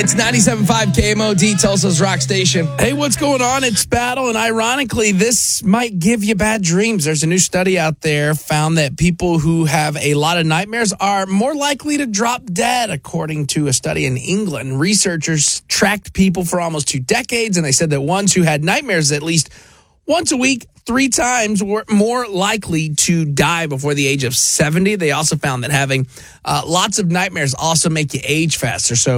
It's 97.5 KMOD, Tulsa's rock station. Hey, what's going on? It's Battle, and ironically, this might give you bad dreams. There's a new study out there found that people who have a lot of nightmares are more likely to drop dead, according to a study in England. Researchers tracked people for almost 2 decades, and they said that ones who had nightmares at least once a week, 3 times, were more likely to die before the age of 70. They also found that having lots of nightmares also make you age faster. So